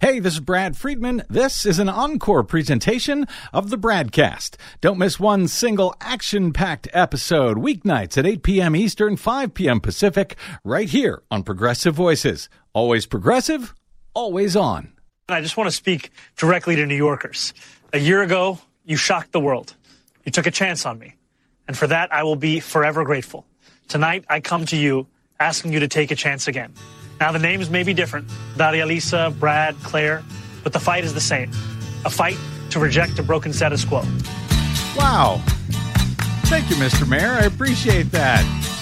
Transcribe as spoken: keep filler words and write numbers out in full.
Hey, this is Brad Friedman. This is an encore presentation of the Bradcast. Don't miss one single action-packed episode weeknights at eight p.m. Eastern, five p.m. Pacific, right here on Progressive Voices. Always progressive, always on. I just want to speak directly to New Yorkers. A year ago, you shocked the world. You took a chance on me. And for that, I will be forever grateful. Tonight, I come to you asking you to take a chance again. Now, the names may be different, Daria Lisa, Brad, Claire, but the fight is the same. A fight to reject a broken status quo. Wow. Thank you, Mister Mayor. I appreciate that.